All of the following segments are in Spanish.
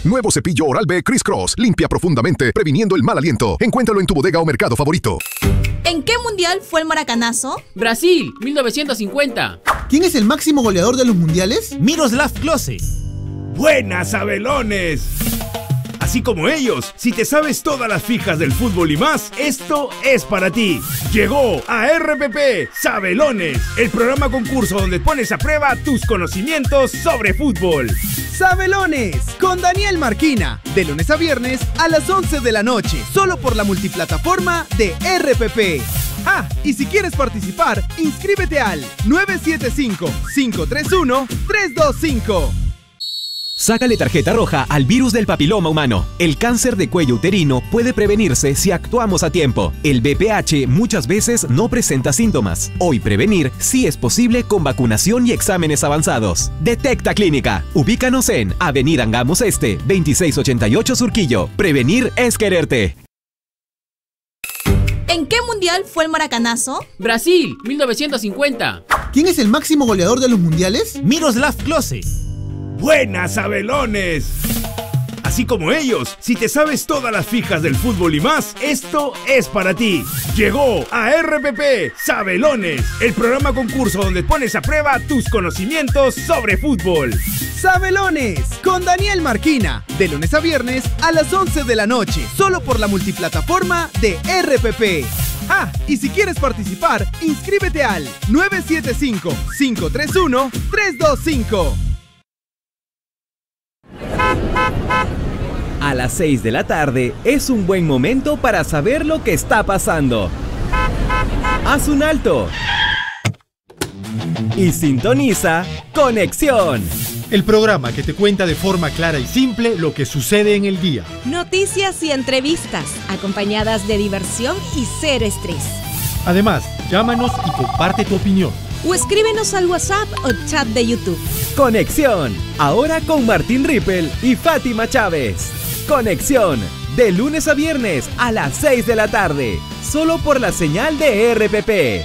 Nuevo cepillo Oral-B Criss Cross. Limpia profundamente, previniendo el mal aliento. Encuéntralo en tu bodega o mercado favorito. ¿En qué mundial fue el maracanazo? Brasil, 1950. ¿Quién es el máximo goleador de los mundiales? Miroslav Klose. ¡Buenas, Sabelones! Así como ellos, si te sabes todas las fijas del fútbol y más, esto es para ti. Llegó a RPP Sabelones, el programa concurso donde pones a prueba tus conocimientos sobre fútbol. Sabelones, con Daniel Marquina, de lunes a viernes a las 11 de la noche, solo por la multiplataforma de RPP. Ah, y si quieres participar, inscríbete al 975-531-325. Sácale tarjeta roja al virus del papiloma humano. El cáncer de cuello uterino puede prevenirse si actuamos a tiempo. El VPH muchas veces no presenta síntomas. Hoy prevenir sí es posible con vacunación y exámenes avanzados. Detecta Clínica. Ubícanos en Avenida Angamos Este, 2688 Surquillo. Prevenir es quererte. ¿En qué mundial fue el maracanazo? Brasil, 1950. ¿Quién es el máximo goleador de los mundiales? Miroslav Klose. ¡Buenas, Sabelones! Así como ellos, si te sabes todas las fijas del fútbol y más, esto es para ti. Llegó a RPP Sabelones, el programa concurso donde pones a prueba tus conocimientos sobre fútbol. Sabelones, con Daniel Marquina, de lunes a viernes a las 11 de la noche, solo por la multiplataforma de RPP. Ah, y si quieres participar, inscríbete al 975-531-325. A las 6 de la tarde es un buen momento para saber lo que está pasando. Haz un alto y sintoniza Conexión, el programa que te cuenta de forma clara y simple lo que sucede en el día. Noticias y entrevistas, acompañadas de diversión y cero estrés. Además, llámanos y comparte tu opinión. O escríbenos al WhatsApp o chat de YouTube. Conexión, ahora con Martín Rippel y Fátima Chávez. Conexión, de lunes a viernes a las 6 de la tarde, solo por la señal de RPP.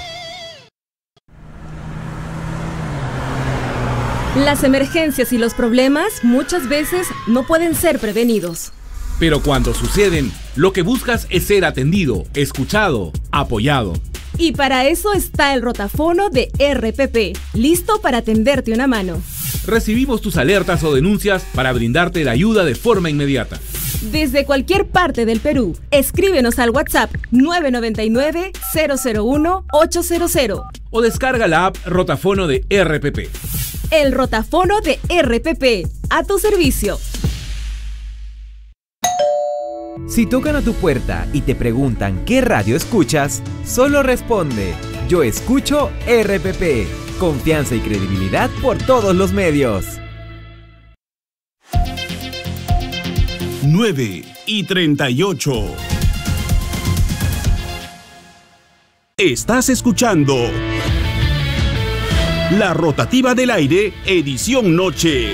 Las emergencias y los problemas muchas veces no pueden ser prevenidos. Pero cuando suceden, lo que buscas es ser atendido, escuchado, apoyado. Y para eso está el rotafono de RPP, listo para tenderte una mano. Recibimos tus alertas o denuncias para brindarte la ayuda de forma inmediata. Desde cualquier parte del Perú, escríbenos al WhatsApp 999-001-800. O descarga la app Rotafono de RPP. El rotafono de RPP, a tu servicio. Si tocan a tu puerta y te preguntan qué radio escuchas, solo responde: yo escucho RPP. Confianza y credibilidad por todos los medios. 9:38. Estás escuchando La Rotativa del Aire, edición noche.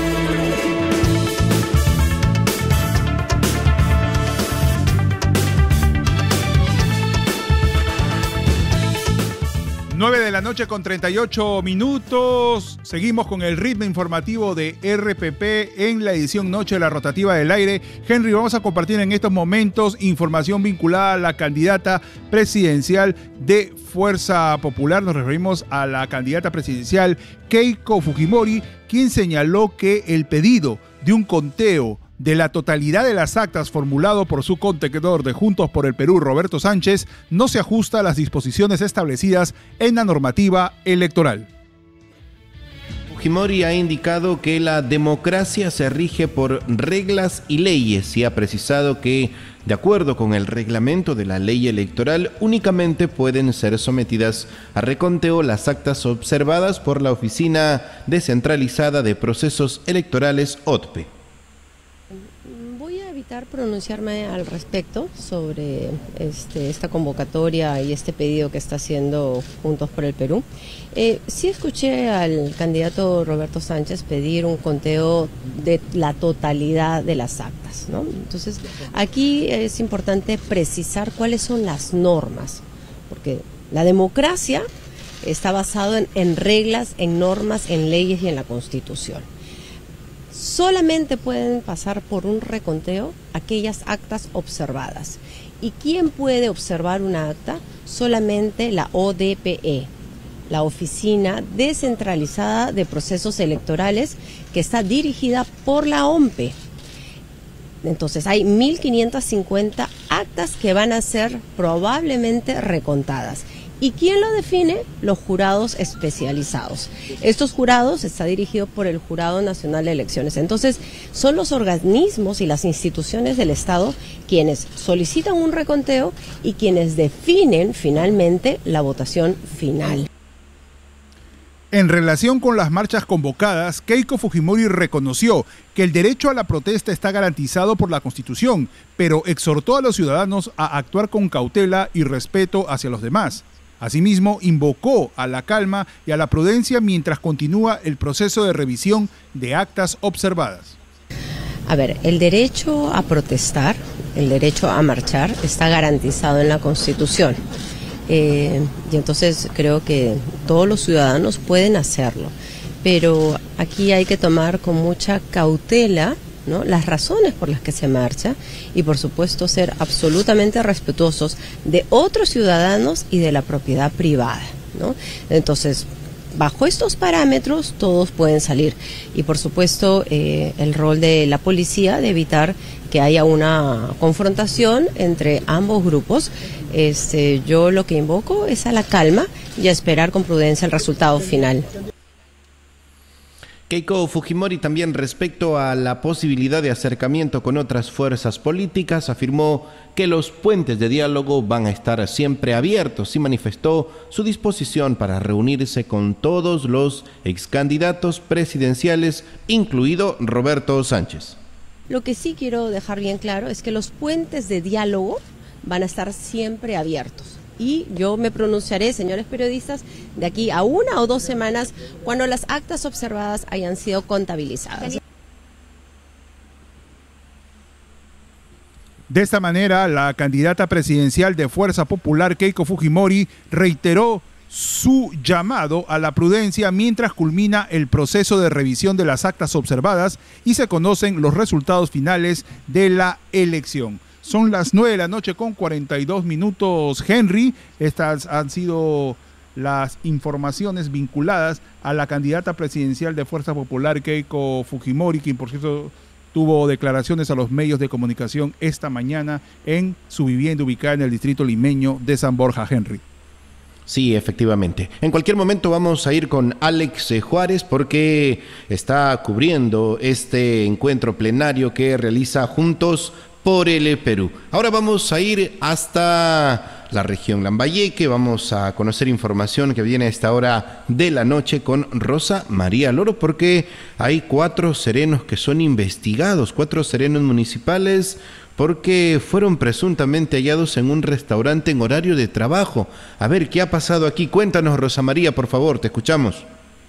Nueve de la noche con 38 minutos. Seguimos con el ritmo informativo de RPP en la edición noche de La Rotativa del Aire. Henry, vamos a compartir en estos momentos información vinculada a la candidata presidencial de Fuerza Popular. Nos referimos a la candidata presidencial Keiko Fujimori, quien señaló que el pedido de un conteo de la totalidad de las actas formulado por su contendor de Juntos por el Perú, Roberto Sánchez, no se ajusta a las disposiciones establecidas en la normativa electoral. Fujimori ha indicado que la democracia se rige por reglas y leyes y ha precisado que, de acuerdo con el reglamento de la ley electoral, únicamente pueden ser sometidas a reconteo las actas observadas por la Oficina Descentralizada de Procesos Electorales, OTPE. Pronunciarme al respecto sobre esta convocatoria y este pedido que está haciendo Juntos por el Perú. Sí escuché al candidato Roberto Sánchez pedir un conteo de la totalidad de las actas, ¿no? Entonces, aquí es importante precisar cuáles son las normas, porque la democracia está basada en reglas, en normas, en leyes y en la Constitución. solamente pueden pasar por un reconteo aquellas actas observadas. ¿Y quién puede observar una acta? Solamente la ODPE, la Oficina Descentralizada de Procesos Electorales, que está dirigida por la OMPE. Entonces hay 1.550 actas que van a ser probablemente recontadas. ¿Y quién lo define? Los jurados especializados. Estos jurados está dirigido por el Jurado Nacional de Elecciones. Entonces, son los organismos y las instituciones del Estado quienes solicitan un reconteo y quienes definen finalmente la votación final. En relación con las marchas convocadas, Keiko Fujimori reconoció que el derecho a la protesta está garantizado por la Constitución, pero exhortó a los ciudadanos a actuar con cautela y respeto hacia los demás. Asimismo, invocó a la calma y a la prudencia mientras continúa el proceso de revisión de actas observadas. A ver, el derecho a protestar, el derecho a marchar está garantizado en la Constitución. Y entonces creo que todos los ciudadanos pueden hacerlo. Pero aquí hay que tomar con mucha cautela, ¿no?, las razones por las que se marcha y por supuesto ser absolutamente respetuosos de otros ciudadanos y de la propiedad privada, ¿no? Entonces, bajo estos parámetros todos pueden salir y por supuesto el rol de la policía de evitar que haya una confrontación entre ambos grupos. Yo lo que invoco es a la calma y a esperar con prudencia el resultado final. Keiko Fujimori también respecto a la posibilidad de acercamiento con otras fuerzas políticas afirmó que los puentes de diálogo van a estar siempre abiertos y manifestó su disposición para reunirse con todos los excandidatos presidenciales, incluido Roberto Sánchez. Lo que sí quiero dejar bien claro es que los puentes de diálogo van a estar siempre abiertos. Y yo me pronunciaré, señores periodistas, de aquí a 1 o 2 semanas cuando las actas observadas hayan sido contabilizadas. De esta manera, la candidata presidencial de Fuerza Popular, Keiko Fujimori, reiteró su llamado a la prudencia mientras culmina el proceso de revisión de las actas observadas y se conocen los resultados finales de la elección. Son las 9 de la noche con 42 minutos, Henry. Estas han sido las informaciones vinculadas a la candidata presidencial de Fuerza Popular, Keiko Fujimori, quien por cierto tuvo declaraciones a los medios de comunicación esta mañana en su vivienda ubicada en el distrito limeño de San Borja, Henry. Sí, efectivamente. En cualquier momento vamos a ir con Alex Juárez porque está cubriendo este encuentro plenario que realiza Juntos por el Perú. Ahora vamos a ir hasta la región Lambayeque, vamos a conocer información que viene a esta hora de la noche con Rosa María Loro, porque hay 4 serenos que son investigados, 4 serenos municipales, porque fueron presuntamente hallados en un restaurante en horario de trabajo. A ver, ¿qué ha pasado aquí? Cuéntanos, Rosa María, por favor, te escuchamos.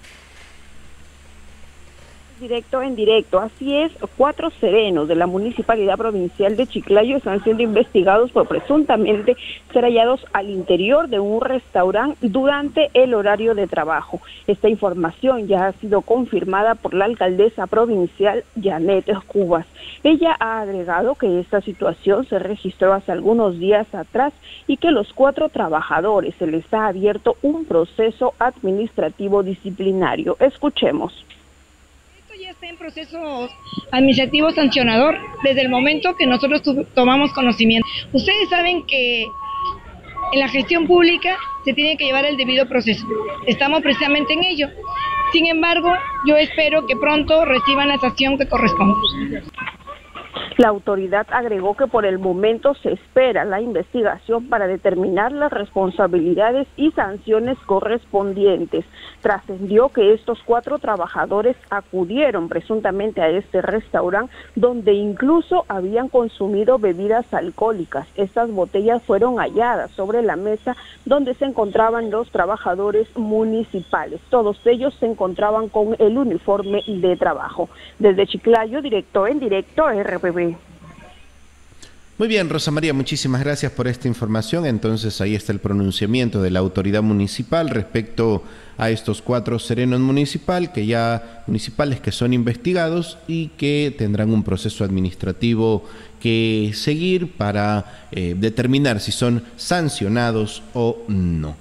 Directo en directo, así es, 4 serenos de la Municipalidad Provincial de Chiclayo están siendo investigados por presuntamente ser hallados al interior de un restaurante durante el horario de trabajo. Esta información ya ha sido confirmada por la alcaldesa provincial, Janet Cubas. Ella ha agregado que esta situación se registró hace algunos días atrás y que los 4 trabajadores se les ha abierto un proceso administrativo disciplinario. Escuchemos. Ya está en proceso administrativo sancionador desde el momento que nosotros tomamos conocimiento. Ustedes saben que en la gestión pública se tiene que llevar el debido proceso. Estamos precisamente en ello. Sin embargo, yo espero que pronto reciban la sanción que corresponde. La autoridad agregó que por el momento se espera la investigación para determinar las responsabilidades y sanciones correspondientes. Trascendió que estos 4 trabajadores acudieron presuntamente a este restaurante donde incluso habían consumido bebidas alcohólicas. Estas botellas fueron halladas sobre la mesa donde se encontraban los trabajadores municipales. Todos ellos se encontraban con el uniforme de trabajo. Desde Chiclayo, directo en directo, RPP. Muy bien, Rosa María, muchísimas gracias por esta información. Entonces ahí está el pronunciamiento de la autoridad municipal respecto a estos 4 serenos municipales que son investigados y que tendrán un proceso administrativo que seguir para determinar si son sancionados o no.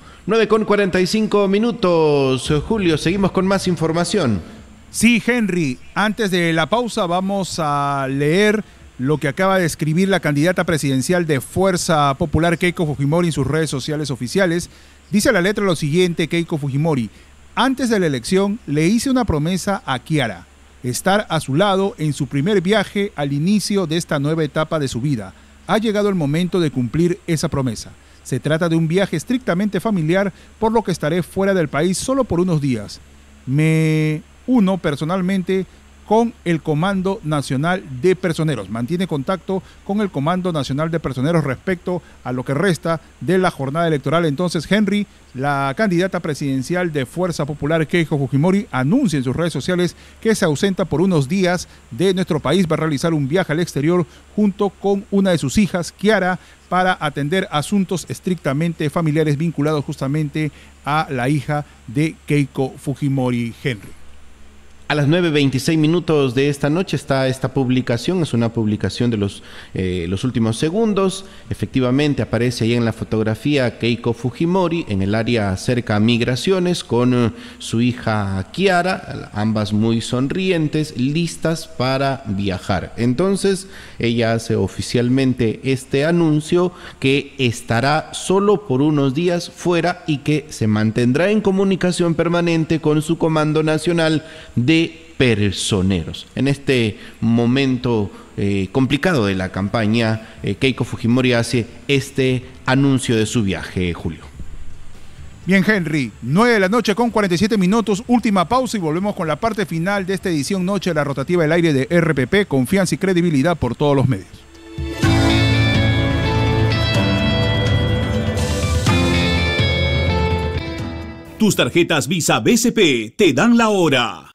9:45. Julio, seguimos con más información. Sí, Henry, antes de la pausa vamos a leer lo que acaba de escribir la candidata presidencial de Fuerza Popular, Keiko Fujimori, en sus redes sociales oficiales. Dice la letra lo siguiente, Keiko Fujimori: antes de la elección le hice una promesa a Kiara, estar a su lado en su primer viaje al inicio de esta nueva etapa de su vida. Ha llegado el momento de cumplir esa promesa. Se trata de un viaje estrictamente familiar, por lo que estaré fuera del país solo por unos días. Me uno personalmente con el Comando Nacional de Personeros. Mantiene contacto con el Comando Nacional de Personeros respecto a lo que resta de la jornada electoral. Entonces, Henry, la candidata presidencial de Fuerza Popular, Keiko Fujimori, anuncia en sus redes sociales que se ausenta por unos días de nuestro país. Va a realizar un viaje al exterior junto con una de sus hijas, Kiara, para atender asuntos estrictamente familiares vinculados justamente a la hija de Keiko Fujimori, Henry. A las 9:26 de esta noche está esta publicación, es una publicación de los últimos segundos. Efectivamente aparece ahí en la fotografía Keiko Fujimori en el área cerca a Migraciones con su hija Kiara, ambas muy sonrientes, listas para viajar. Entonces ella hace oficialmente este anuncio que estará solo por unos días fuera y que se mantendrá en comunicación permanente con su Comando Nacional de Personeros. En este momento complicado de la campaña, Keiko Fujimori hace este anuncio de su viaje, Julio. Bien, Henry, 9:47, última pausa y volvemos con la parte final de esta edición Noche de la Rotativa del Aire de RPP, confianza y credibilidad por todos los medios. Tus tarjetas Visa BCP te dan la hora.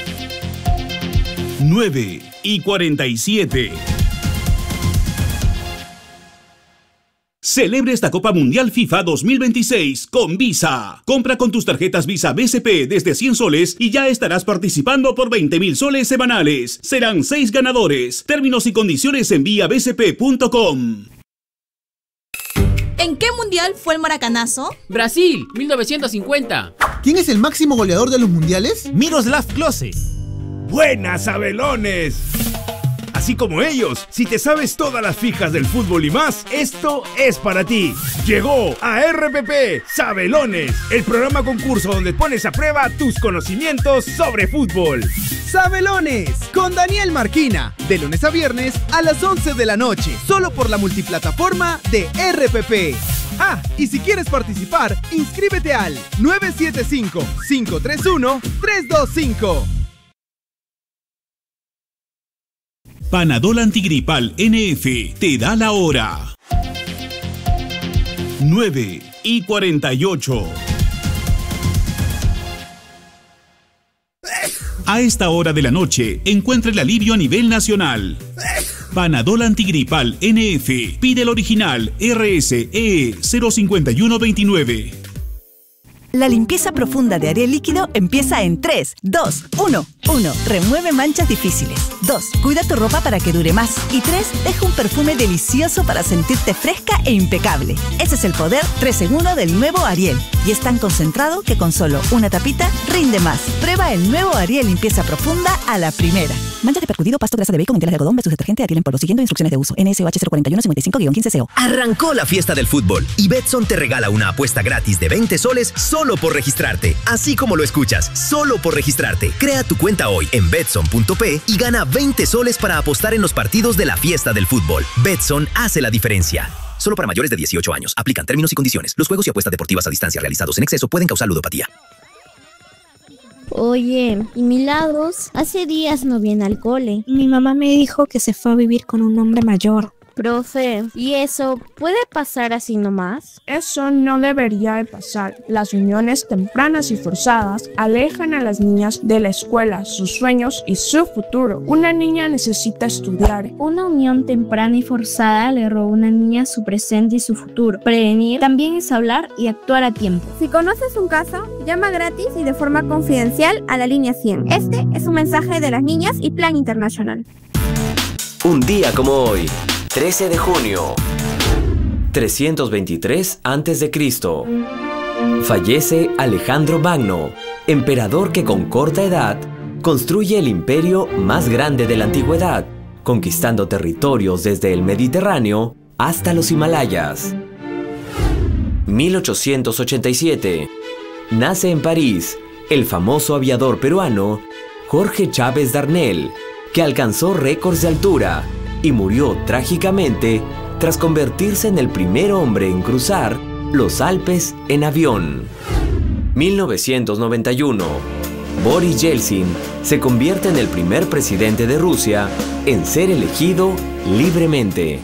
9:47. Celebre esta Copa Mundial FIFA 2026 con Visa. Compra con tus tarjetas Visa BCP desde 100 soles y ya estarás participando por 20.000 soles semanales. Serán 6 ganadores. Términos y condiciones en viabcp.com. ¿En qué mundial fue el maracanazo? Brasil, 1950. ¿Quién es el máximo goleador de los mundiales? Miroslav Klose. ¡Buenas, Sabelones! Así como ellos, si te sabes todas las fijas del fútbol y más, esto es para ti. Llegó a RPP Sabelones, el programa concurso donde pones a prueba tus conocimientos sobre fútbol. Sabelones con Daniel Marquina, de lunes a viernes a las 11 de la noche, solo por la multiplataforma de RPP. Ah, y si quieres participar, inscríbete al 975-531-325. Panadol Antigripal NF te da la hora. 9:48. A esta hora de la noche, encuentra el alivio a nivel nacional. Panadol Antigripal NF. Pide el original RSE 05129. La limpieza profunda de Ariel líquido empieza en 3, 2, 1. 1. Remueve manchas difíciles. 2. Cuida tu ropa para que dure más. Y 3. Deja un perfume delicioso para sentirte fresca e impecable. Ese es el poder 3 en 1 del nuevo Ariel. Y es tan concentrado que con solo una tapita rinde más. Prueba el nuevo Ariel limpieza profunda a la primera. Manchas de percudido, pasto, grasa de bacon, telas de algodón versus detergente Ariel en polvo, siguiendo instrucciones de uso. NSOH 041-55-15CO. Arrancó la fiesta del fútbol y Betson te regala una apuesta gratis de 20 soles solo por registrarte. Así como lo escuchas, solo por registrarte. Crea tu cuenta hoy en betson.p y gana 20 soles para apostar en los partidos de la fiesta del fútbol. Betson hace la diferencia. Solo para mayores de 18 años. Aplican términos y condiciones. Los juegos y apuestas deportivas a distancia realizados en exceso pueden causar ludopatía. Oye, ¿y Milagros? Hace días no viene al cole. Mi mamá me dijo que se fue a vivir con un hombre mayor. Profe, ¿y eso puede pasar así nomás? Eso no debería de pasar. Las uniones tempranas y forzadas alejan a las niñas de la escuela, sus sueños y su futuro. Una niña necesita estudiar. Una unión temprana y forzada le roba a una niña su presente y su futuro. Prevenir también es hablar y actuar a tiempo. Si conoces un caso, llama gratis y de forma confidencial a la línea 100. Este es un mensaje de las niñas y Plan Internacional. Un día como hoy, 13 de junio, 323 a.C. Fallece Alejandro Magno, emperador que con corta edad construye el imperio más grande de la antigüedad, conquistando territorios desde el Mediterráneo hasta los Himalayas. 1887. Nace en París el famoso aviador peruano Jorge Chávez Darnell, que alcanzó récords de altura y murió trágicamente tras convertirse en el primer hombre en cruzar los Alpes en avión. 1991. Boris Yeltsin se convierte en el primer presidente de Rusia en ser elegido libremente.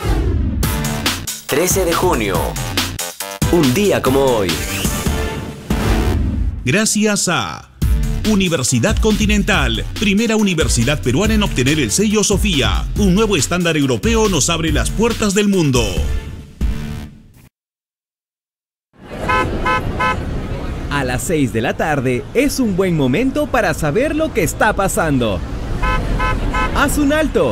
13 de junio. Un día como hoy. Gracias a Universidad Continental, primera universidad peruana en obtener el sello Sofía. Un nuevo estándar europeo nos abre las puertas del mundo. A las 6 de la tarde es un buen momento para saber lo que está pasando. Haz un alto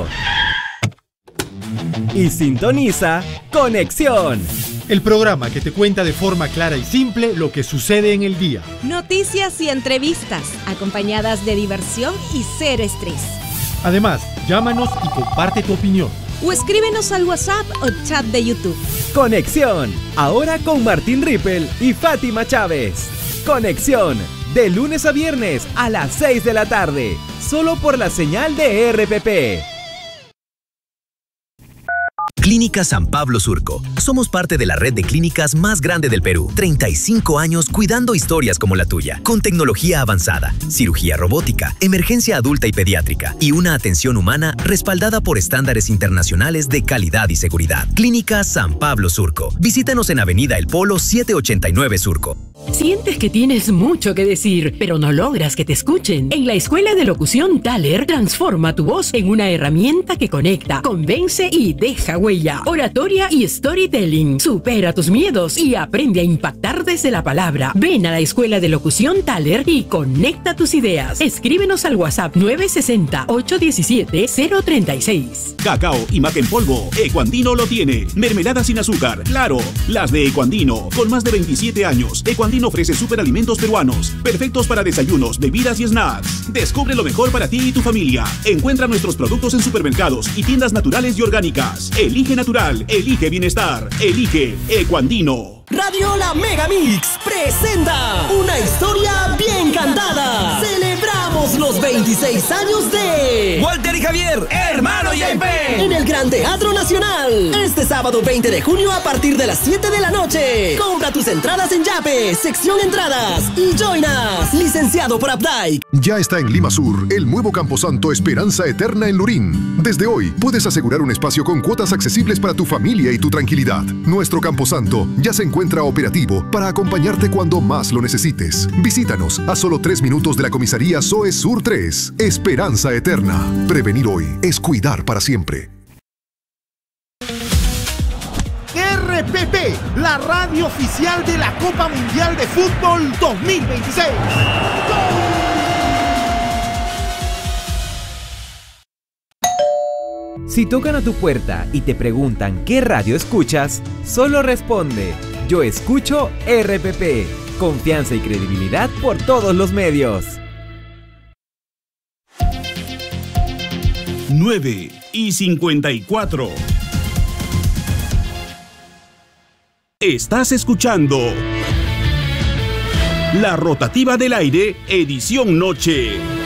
y sintoniza Conexión, el programa que te cuenta de forma clara y simple lo que sucede en el día. Noticias y entrevistas, acompañadas de diversión y cero estrés. Además, llámanos y comparte tu opinión. O escríbenos al WhatsApp o chat de YouTube. Conexión, ahora con Martín Rippel y Fátima Chávez. Conexión, de lunes a viernes a las 6 de la tarde, solo por la señal de RPP. Clínica San Pablo Surco. Somos parte de la red de clínicas más grande del Perú. 35 años cuidando historias como la tuya. Con tecnología avanzada, cirugía robótica, emergencia adulta y pediátrica y una atención humana respaldada por estándares internacionales de calidad y seguridad. Clínica San Pablo Surco. Visítanos en Avenida El Polo 789 Surco. ¿Sientes que tienes mucho que decir, pero no logras que te escuchen? En la Escuela de Locución Thaler, transforma tu voz en una herramienta que conecta, convence y deja huella. Oratoria y storytelling. Supera tus miedos y aprende a impactar desde la palabra. Ven a la Escuela de Locución Thaler y conecta tus ideas. Escríbenos al WhatsApp 960-817-036. Cacao y maca en polvo, Ecuandino lo tiene. Mermelada sin azúcar, claro, las de Ecuandino, con más de 27 años. Ecuandino ofrece superalimentos peruanos, perfectos para desayunos, bebidas y snacks. Descubre lo mejor para ti y tu familia. Encuentra nuestros productos en supermercados y tiendas naturales y orgánicas. Elige natural, elige bienestar, elige Ecuandino. Radio La Mega Mix presenta una historia bien cantada. Celebramos los 26 años de Walter y Javier, hermano JP, en el Gran Teatro Nacional. Este sábado 20 de junio a partir de las 7 de la noche. Compra tus entradas en Yape, sección entradas y join us. Licenciado por Updike. Ya está en Lima Sur el nuevo Camposanto Esperanza Eterna en Lurín. Desde hoy puedes asegurar un espacio con cuotas accesibles para tu familia y tu tranquilidad. Nuestro Camposanto ya se encuentra operativo para acompañarte cuando más lo necesites. Visítanos a solo 3 minutos de la comisaría SOE Sur 3. Esperanza Eterna. Prevenir hoy es cuidar para siempre. RPP, la radio oficial de la Copa Mundial de Fútbol 2026. Si tocan a tu puerta y te preguntan qué radio escuchas, solo responde: yo escucho RPP. Confianza y credibilidad por todos los medios. 9:54. Estás escuchando La Rotativa del Aire, edición noche.